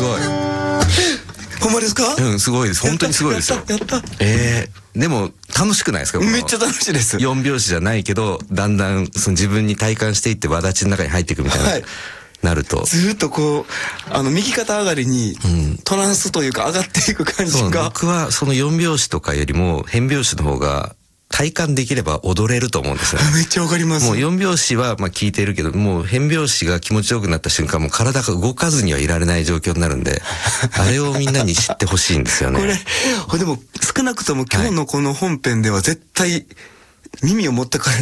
すごい。 ほんまですか？ うん、すごいです。本当にすごいですよ。 やった。 でも楽しくないですか？ めっちゃ楽しいです。 4拍子じゃないけど、だんだんその自分に体感していって輪立ちの中に入っていくみたいな、はい、なると。 ずーっとこう、右肩上がりに、トランスというか上がっていく感じが。 僕はその4拍子とかよりも変拍子の方が、体感できれば踊れると思うんですよね。 めっちゃわかります。 もう4拍子はまあ聞いてるけど、もう変拍子が気持ちよくなった瞬間、もう体が動かずにはいられない状況になるんで、あれをみんなに知ってほしいんですよね。 これ、でも少なくとも今日のこの本編では絶対耳を持ってかれ